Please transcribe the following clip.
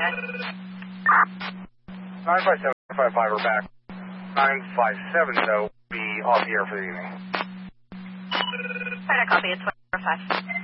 95755, we're back. 957, though, be off the air for the evening. Try to copy, it's 4-5.